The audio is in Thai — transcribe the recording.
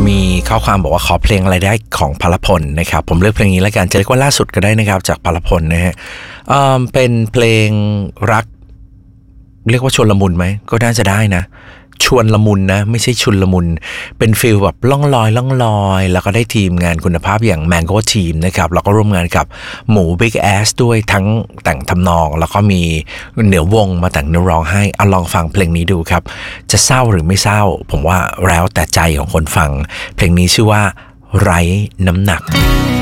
มีข้อความบอกว่าขอเพลงอะไรได้ของพลพลนะครับผมเลือกเพลงนี้แล้วกันจะเรียกว่าล่าสุดก็ได้นะครับจากพลพลนะฮะเป็นเพลงรักเรียกว่าชวนละมุนไหมก็น่าจะได้นะชวนละมุนนะไม่ใช่ชุนละมุนเป็นฟีลแบบล่องลอยแล้วก็ได้ทีมงานคุณภาพอย่าง Mango Team นะครับแล้วก็ร่วมงานกับหมู Big Ass ด้วยทั้งแต่งทำนองแล้วก็มีเหนือวงมาแต่งเนื้อร้องให้เอาลองฟังเพลงนี้ดูครับจะเศร้าหรือไม่เศร้าผมว่าแล้วแต่ใจของคนฟังเพลงนี้ชื่อว่าไร้น้ำหนัก